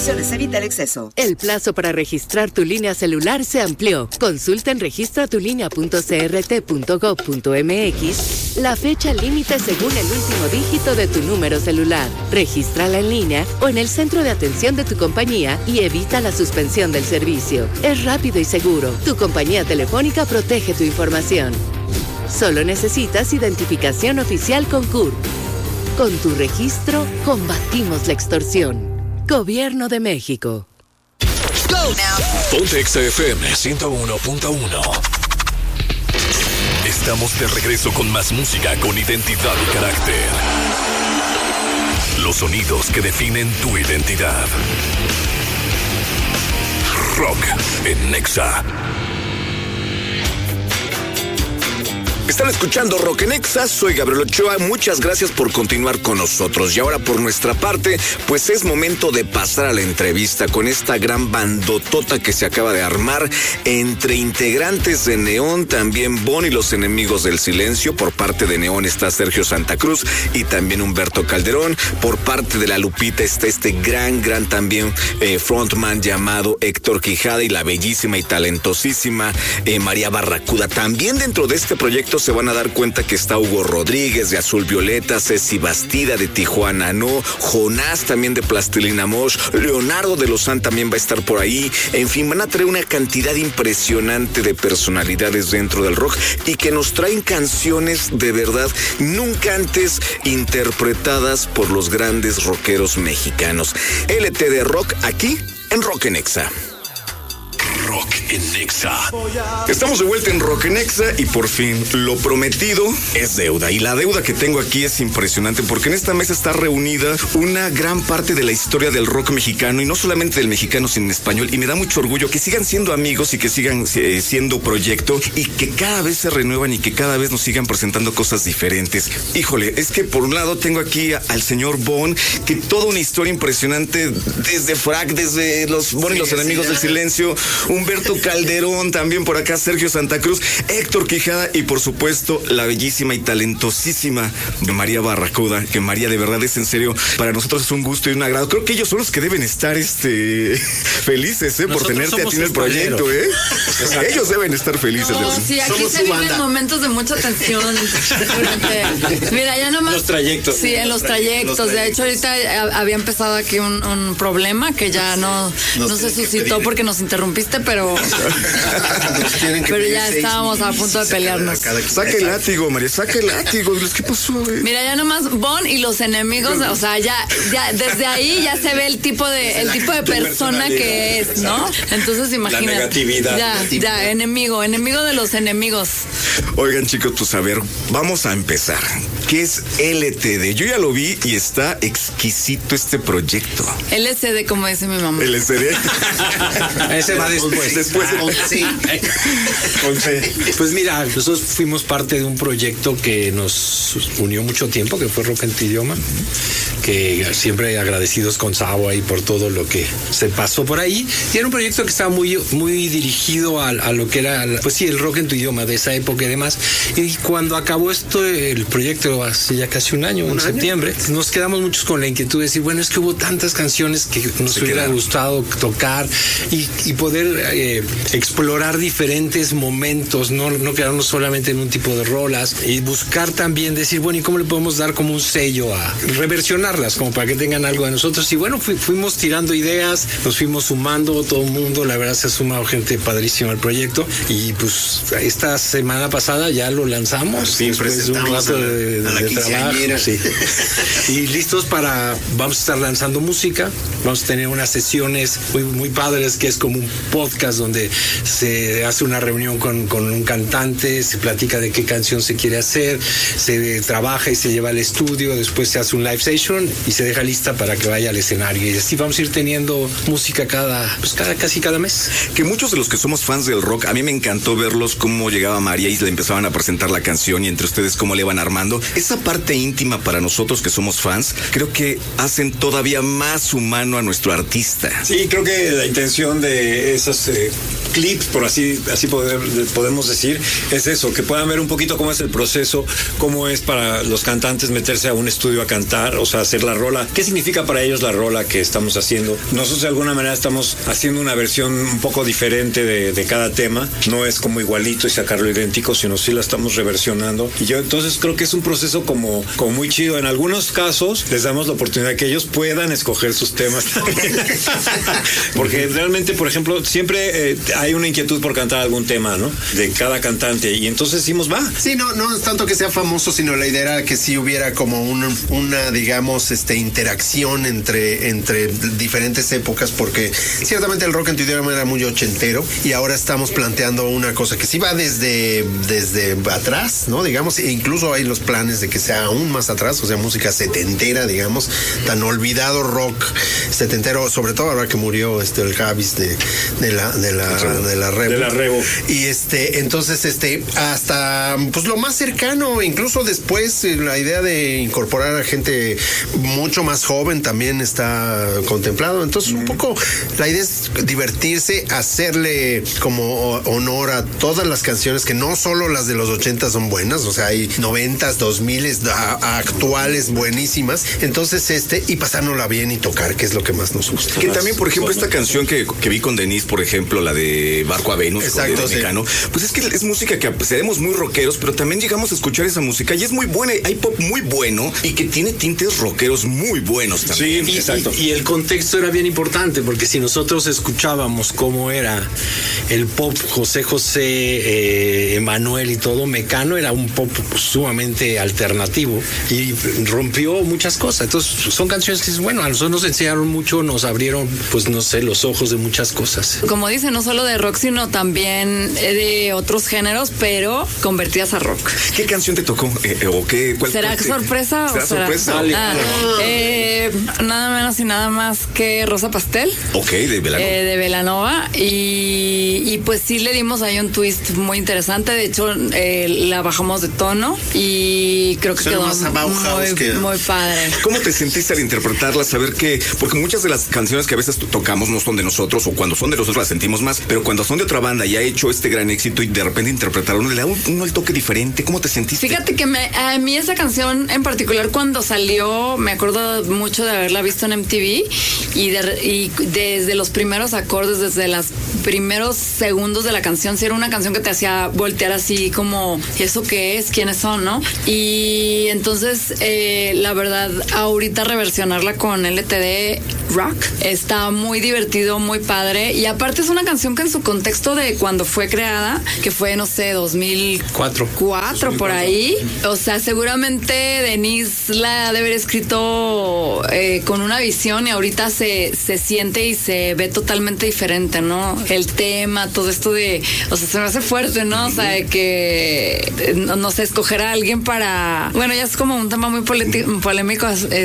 restricciones, evita el exceso. El plazo para registrar tu línea celular se amplió. Consulta en registratulinea.crt.gov.mx la fecha límite según el último dígito de tu número celular. Regístrala en línea o en el centro de atención de tu compañía y evita la suspensión del servicio. Es rápido y seguro. Tu compañía telefónica protege tu información. Solo necesitas identificación oficial con CURP. Con tu registro, combatimos la extorsión. Gobierno de México. Ponte XFM 101.1. Estamos de regreso con más música con identidad y carácter. Los sonidos que definen tu identidad. Rock en Nexa. Están escuchando Rock en Exa, soy Gabriel Ochoa, muchas gracias por continuar con nosotros. Y ahora por nuestra parte, pues es momento de pasar a la entrevista con esta gran bandotota que se acaba de armar entre integrantes de Neón, también Bon y los Enemigos del Silencio. Por parte de Neón está Sergio Santa Cruz y también Humberto Calderón. Por parte de La Lupita está este gran también frontman llamado Héctor Quijada y la bellísima y talentosísima María Barracuda. También dentro de este proyecto se van a dar cuenta que está Hugo Rodríguez de Azul Violeta, Ceci Bastida de Tijuana No, Jonás también de Plastilina Mosh, Leonardo de Lozán también va a estar por ahí. En fin, van a traer una cantidad impresionante de personalidades dentro del rock y que nos traen canciones de verdad nunca antes interpretadas por los grandes rockeros mexicanos. LTD Rock aquí en Rock en Exa. Rock en Nexa. Estamos de vuelta en Rock en Exa y por fin lo prometido es deuda. Y la deuda que tengo aquí es impresionante porque en esta mesa está reunida una gran parte de la historia del rock mexicano y no solamente del mexicano sino en español. Y me da mucho orgullo que sigan siendo amigos y que sigan siendo proyecto y que cada vez se renuevan y que cada vez nos sigan presentando cosas diferentes. Híjole, es que por un lado tengo aquí al señor Bon, que toda una historia impresionante desde Frac, desde los Bon y los Enemigos del Silencio, Humberto Calderón, también por acá Sergio Santa Cruz, Héctor Quijada y por supuesto la bellísima y talentosísima María Barracuda, que María de verdad es en serio, para nosotros es un gusto y un agrado. Creo que ellos son los que deben estar felices por tenerte a ti en el proyecto, Ellos deben estar felices. No, sí, aquí somos se viven momentos de mucha tensión. Mira, ya nomás. Los trayectos. Sí, en los trayectos. De hecho, ahorita había empezado aquí un problema que ya no se suscitó porque nos interrumpiste, pero ya estábamos a punto de pelearnos. Saque el látigo, María, saque el látigo. ¿Qué pasó, güey? Mira, ya nomás Bon y los Enemigos, o sea, ya desde ahí ya se ve el tipo de persona que es, ¿no? Entonces imagínate. La negatividad. Ya, enemigo de los enemigos. Oigan, chicos, pues a ver, vamos a empezar. ¿Qué es LTD? Yo ya lo vi y está exquisito este proyecto. LCD, como dice mi mamá. LCD. Ese va después. Sí. Pues mira, nosotros fuimos parte de un proyecto que nos unió mucho tiempo, que fue Rock en tu Idioma, que siempre agradecidos con Sabo ahí por todo lo que se pasó por ahí. Y era un proyecto que estaba muy dirigido a lo que era, pues sí, el rock en tu idioma de esa época y demás. Y cuando acabó el proyecto hace ya casi un año, en septiembre, nos quedamos muchos con la inquietud de decir, bueno, es que hubo tantas canciones que nos hubiera gustado tocar y poder explorar diferentes momentos, no quedarnos solamente en un tipo de rolas y buscar también decir, bueno, ¿y cómo le podemos dar como un sello a reversionarlas, como para que tengan algo de nosotros? Y bueno, fuimos tirando ideas, nos fuimos sumando, todo el mundo, la verdad se ha sumado gente padrísima al proyecto y pues esta semana pasada ya lo lanzamos. Sí, después de un rato de trabajo. Sí. Y listos vamos a estar lanzando música, vamos a tener unas sesiones muy padres que es como un podcast donde se hace una reunión con un cantante, se platica de qué canción se quiere hacer, se trabaja y se lleva al estudio, después se hace un live session y se deja lista para que vaya al escenario y así vamos a ir teniendo música casi cada mes. Que muchos de los que somos fans del rock, a mí me encantó verlos cómo llegaba María y le empezaban a presentar la canción y entre ustedes cómo le iban armando. Esa parte íntima para nosotros que somos fans, creo que hacen todavía más humano a nuestro artista. Sí, creo que la intención de esas digamos, clips, por así podemos decir, es eso, que puedan ver un poquito cómo es el proceso, cómo es para los cantantes meterse a un estudio a cantar, o sea, hacer la rola. ¿Qué significa para ellos la rola que estamos haciendo? Nosotros de alguna manera estamos haciendo una versión un poco diferente de cada tema. No es como igualito y sacarlo idéntico, sino sí la estamos reversionando. Y yo entonces creo que es un proceso como muy chido. En algunos casos les damos la oportunidad de que ellos puedan escoger sus temas también. Porque realmente, por ejemplo, siempre hay una inquietud por cantar algún tema, ¿no? De cada cantante. Y entonces decimos, va. Sí, no es tanto que sea famoso, sino la idea era que sí hubiera como una digamos, interacción entre diferentes épocas, porque ciertamente el rock en tu idioma era muy ochentero y ahora estamos planteando una cosa que sí va desde atrás, ¿no? Digamos, e incluso hay los planes de que sea aún más atrás, o sea, música setentera, digamos, tan olvidado rock setentero, sobre todo ahora que murió el Javis de la Rebo. Y entonces hasta pues lo más cercano, incluso después la idea de incorporar a gente mucho más joven también está contemplado. Entonces un poco la idea es divertirse, hacerle como honor a todas las canciones, que no solo las de los 80 son buenas, o sea, hay 90s, 2000s actuales buenísimas. Entonces y pasárnosla bien y tocar, que es lo que más nos gusta. Que también, por ejemplo, esta canción que vi con Denise, por ejemplo, la de Barco a Venus, exacto, sí. Mexicano, pues es que es música que seremos muy rockeros, pero también llegamos a escuchar esa música y es muy buena, hay pop muy bueno y que tiene tintes rockeros muy buenos también. Sí, exacto. Y el contexto era bien importante, porque si nosotros escuchábamos cómo era el pop José José, Emanuel y todo, Mecano era un pop sumamente alternativo y rompió muchas cosas. Entonces son canciones que, bueno, a nosotros nos enseñaron mucho, nos abrieron, pues no sé, los ojos de muchas cosas. Como dice, no solo de rock, sino también de otros géneros, pero convertidas a rock. ¿Qué canción te tocó? ¿O qué? ¿Será sorpresa? ¿Será sorpresa? Nada menos y nada más que Rosa Pastel. Ok, de Belanova. De Belanova. Y pues sí le dimos ahí un twist muy interesante. De hecho, la bajamos de tono y creo que quedó muy padre. ¿Cómo te sentiste al interpretarla? Saber que, porque muchas de las canciones que a veces tocamos no son de nosotros, o cuando son de nosotros las sentimos más, pero cuando son de otra banda y ha hecho este gran éxito y de repente interpretaron, le da uno el toque diferente. ¿Cómo te sentiste? Fíjate que a mí esa canción en particular, cuando salió, me acuerdo mucho de haberla visto en MTV y desde los primeros acordes, desde los primeros segundos de la canción, sí era una canción que te hacía voltear así como, ¿eso qué es? ¿Quiénes son? ¿No? Y entonces, la verdad, ahorita reversionarla con LTD Rock está muy divertido, muy padre, y aparte es una canción que en su contexto de cuando fue creada, que fue, no sé, 2004 por ahí, o sea, seguramente Denise la ha de haber escrito con una visión y ahorita se siente y se ve totalmente diferente, ¿no? El tema, todo esto de, o sea, se me hace fuerte, ¿no? O sea, de que, no sé, escoger a alguien para, bueno, ya es como un tema muy polémico,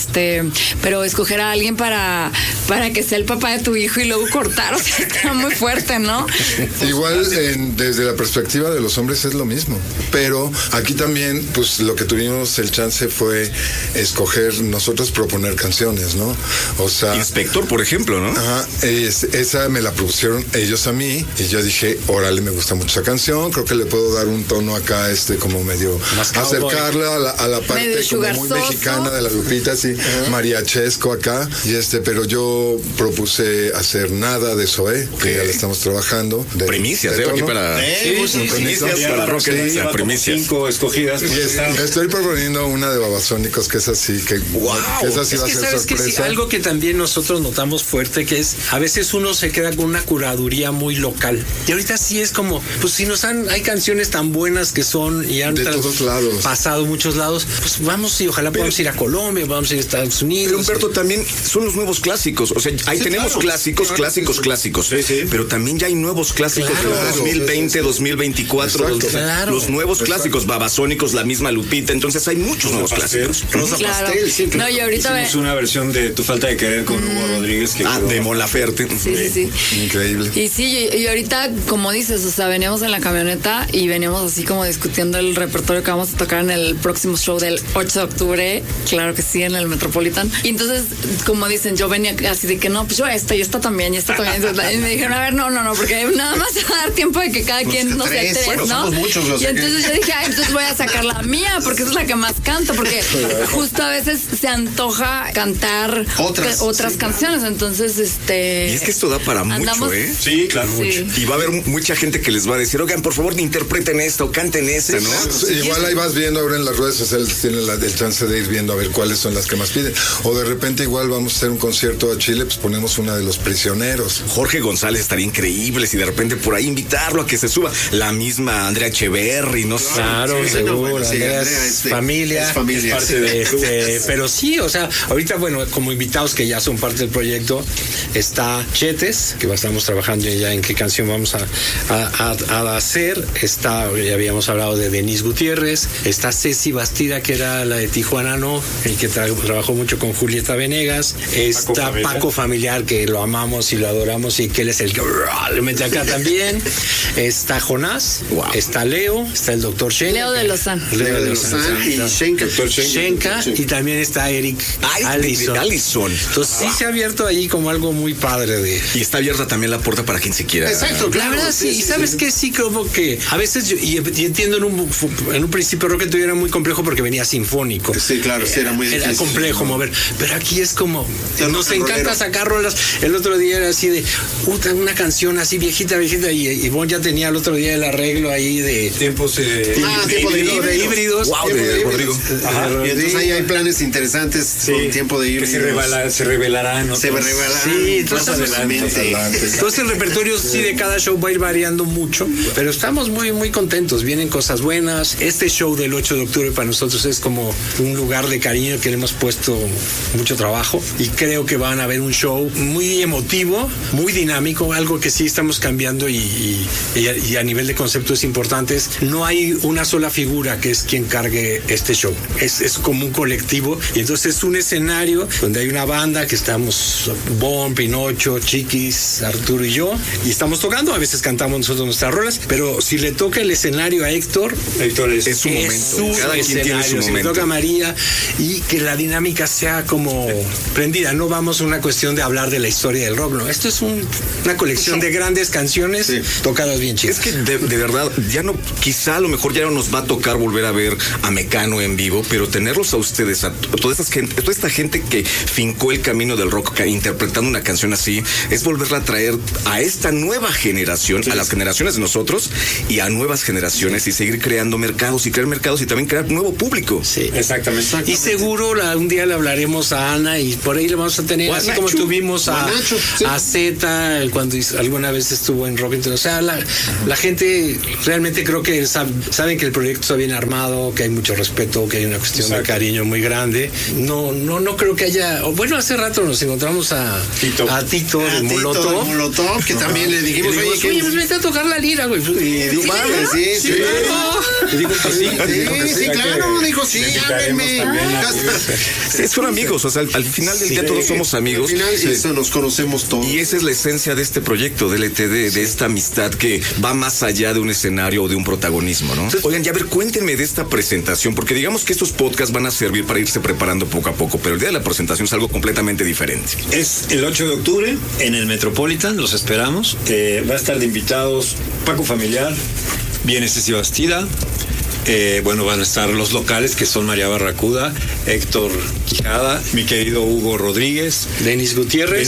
pero escoger a alguien para que sea el papá de tu hijo y luego cortar, o sea, está muy fuerte, ¿no? Igual desde la perspectiva de los hombres es lo mismo, pero aquí también pues lo que tuvimos el chance fue escoger, nosotros proponer canciones, ¿no? O sea, Inspector, por ejemplo, ¿no? Ajá, esa me la propusieron ellos a mí y yo dije, órale, me gusta mucho esa canción, creo que le puedo dar un tono acá, como medio acercarla a la parte como muy mexicana de la Lupita, sí, mariachesco acá, y pero yo propuse hacer Nada de Zoé, que ya la estamos trabajando. Primicias, aquí para... primicias para rock, primicias. 5 escogidas. Estoy proponiendo una de Babasónicos, que es así, que esa sí va a ser ¿sabes sorpresa. Que sí, algo que también nosotros notamos fuerte, que es, a veces uno se queda con una curaduría muy local. Y ahorita sí es como, pues si hay canciones tan buenas que son y han de todos lados, pasado muchos lados, pues vamos y ojalá podamos ir a Colombia, vamos a ir a Estados Unidos. Pero Humberto, también son los nuevos clásicos. O sea, ahí tenemos clásicos. Sí. Pero también ya hay nuevos clásicos de 2020, 2024. Los nuevos clásicos, Babasónicos, la misma Lupita. Entonces hay muchos nuevos clásicos. Rosa Pastel, siempre. No, y ahorita hicimos una versión de Tu Falta de Querer con Hugo Rodríguez. De Mon Laferte. Sí. Increíble. Y sí, y ahorita, como dices, o sea, veníamos en la camioneta y veníamos así como discutiendo el repertorio que vamos a tocar en el próximo show del 8 de octubre, claro que sí, en el Metropolitan. Y entonces, como dicen, yo venía así de que no, pues yo y esta también. Y me dijeron, a ver, no, porque nada más va a dar tiempo de que cada quien, no sé, tres, bueno, ¿no? Somos muchos, y entonces yo dije, entonces voy a sacar la mía, porque esa es la que más canto, porque justo a veces se antoja cantar otras canciones, entonces Y es que esto da para mucho, ¿eh? Sí, claro, sí. mucho. Y va a haber mucha gente que les va a decir, oigan, por favor, interpreten esto, canten esta, ¿no? Claro, sí, igual ahí vas viendo ahora en las redes sociales, tienes el chance de ir viendo a ver cuáles son las que más piden. O de repente igual vamos a hacer un concierto a Chile, pues ponemos una de Los Prisioneros. Jorge González estaría increíble si de repente por ahí invitarlo a que se suba. La misma Andrea Echeverry, no sé. Claro, seguro. Andrea es familia. Es familia. Es parte de Pero sí, o sea, ahorita, bueno, como invitados que ya son parte del proyecto, está Chetes, que estamos trabajando ya en qué canción vamos a hacer. Está, ya habíamos hablado de Denise Gutiérrez. Está Ceci Bastida, que era la de Tijuana, ¿no? El que trabajó mucho con Julieta Venegas. Está Paco Familiar, que lo amamos y lo adoramos y que él es el que le mete acá también. Está Jonás, está Leo, está el doctor Shenka. Leo de Lozán. Y Shenka, y también está Eric Allison. Entonces sí se ha abierto ahí como algo muy padre Y está abierta también la puerta para quien se quiera. Exacto, la verdad sí. Y sabes que sí, como que a veces yo, y entiendo en un principio Rock and Roll era muy complejo porque venía sinfónico. Sí, claro, sí, era muy difícil. Era complejo mover, pero aquí es como nos encanta sacar rolas. El otro día era así de una canción así viejita y Bon ya tenía el otro día el arreglo ahí de tiempos de híbridos. Wow, de Rodrigo. Y entonces ahí hay planes interesantes con tiempo de híbridos. Que se revelarán. Se revelarán. Sí, entonces el repertorio sí de cada show va a ir variando mucho, pero estamos muy, muy contentos. Vienen cosas buenas. Este show del 8 de octubre para nosotros es como un lugar de cariño que le hemos puesto mucho trabajo y creo que van a ver un show muy emotivo, muy dinámico, algo que sí estamos cambiando y a nivel de conceptos importantes. No hay una sola figura que es quien cargue este show. Es como un colectivo y entonces es un escenario donde hay una banda que estamos Bon, Pinocho, Chiquis, Arturo y yo y estamos tocando. A veces cantamos nosotros nuestras rolas, pero si le toca el escenario a Héctor es su momento. Cada quien tiene su momento. Si le toca a María y que la dinámica sea como prendida. No vamos a una cuestión de hablar de la historia del rock, no. Esto es una colección de grandes canciones tocadas bien chidas. Es que de verdad, quizá a lo mejor ya no nos va a tocar volver a ver a Mecano en vivo, pero tenerlos a ustedes, a toda esta gente que fincó el camino del rock interpretando una canción así, es volverla a traer a esta nueva generación, a las generaciones de nosotros y a nuevas generaciones y seguir creando mercados y crear mercados y también crear nuevo público. Sí, exactamente. Y seguro un día le hablaremos a Ana y por ahí le vamos a tener, así como tuvimos a Zeta cuando alguna vez estuvo en Rock and Roll. O sea, la gente realmente creo que saben que el proyecto está bien armado, que hay mucho respeto, que hay una cuestión de cariño muy grande. No creo que haya. Bueno, hace rato nos encontramos a Tito de Molotov, que también le dijimos, oye, pues vete a tocar la lira, güey. Y dijo, sí. Y dijo que sí, claro, dijo sí, háblenme. Sí, son amigos, o sea, al final del día todos somos amigos. Al final eso nos conocemos todos. Y esa es la esencia de este proyecto, de LTD, de esta amistad que va más allá de un escenario o de un protagonismo, ¿no? Oigan, ya a ver, cuéntenme de esta presentación, porque digamos que estos podcasts van a servir para irse preparando poco a poco, pero el día de la presentación es algo completamente diferente. Es el 8 de octubre en el Metropolitan, los esperamos. Va a estar de invitados Paco Familiar, viene Ceci Bastida. Van a estar los locales que son María Barracuda, Héctor Quijada, mi querido Hugo Rodríguez, Denis Gutiérrez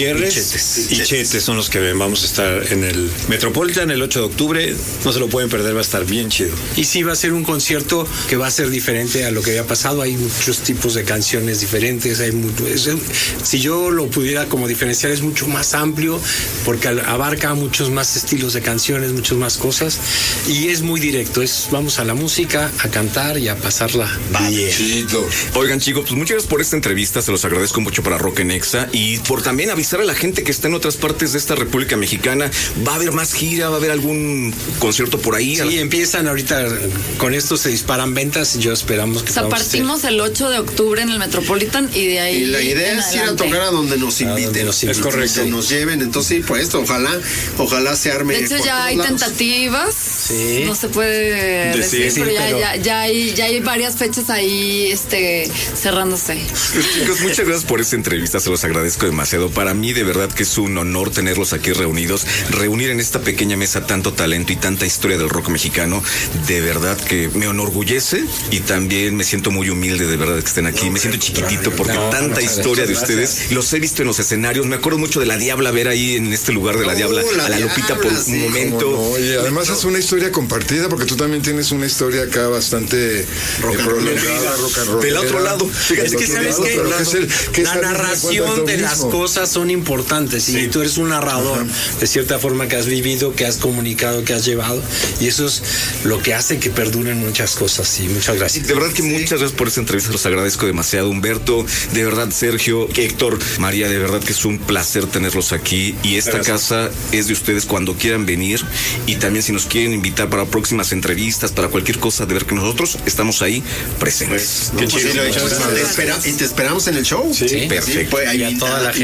y Chetes son los que vamos a estar en el Metropolitan el 8 de octubre. No se lo pueden perder, va a estar bien chido. Y sí va a ser un concierto que va a ser diferente a lo que había pasado. Hay muchos tipos de canciones diferentes. Si yo lo pudiera como diferenciar, es mucho más amplio porque abarca muchos más estilos de canciones, muchas más cosas y es muy directo. Vamos a la música, a cantar y a pasarla bien. Oigan, chicos, pues muchas gracias por esta entrevista, se los agradezco mucho para Rock en Exa y por también avisar a la gente que está en otras partes de esta República Mexicana. ¿Va a haber más gira? ¿Va a haber algún concierto por ahí? Sí, empiezan ahorita, con esto se disparan ventas y yo esperamos que... O sea, partimos el 8 de octubre en el Metropolitan y de ahí... Y la idea es ir a tocar a donde nos inviten. Es correcto. Que nos lleven, entonces sí, pues ojalá se arme. De hecho ya hay tentativas, sí. No se puede decir, pero ya hay varias fechas ahí cerrándose. Chicos, muchas gracias por esta entrevista, se los agradezco demasiado. Para mí de verdad que es un honor tenerlos aquí reunidos, reunir en esta pequeña mesa tanto talento y tanta historia del rock mexicano. De verdad que me enorgullece y también me siento muy humilde de verdad que estén aquí. Me siento chiquitito porque tanta historia de ustedes. Los he visto en los escenarios, me acuerdo mucho de la Diabla, ver ahí en este lugar de la Diabla a la Lupita por un momento. Y además es una historia compartida porque tú también tienes una historia acá bastante prolongada, rock and roll. Del otro lado, fíjate, es que sabes que la narración de las cosas son importantes y tú eres un narrador de cierta forma que has vivido, que has comunicado, que has llevado y eso es lo que hace que perduren muchas cosas. Y muchas gracias. De verdad que muchas gracias por esta entrevista, los agradezco demasiado, Humberto, de verdad, Sergio, Héctor, María, de verdad que es un placer tenerlos aquí y esta casa es de ustedes cuando quieran venir y también si nos quieren invitar para próximas entrevistas, para cualquier cosa, de ver que nosotros estamos ahí presentes. Qué chido. Y te esperamos en el show. Sí, perfecto. Pues, ahí toda la gente.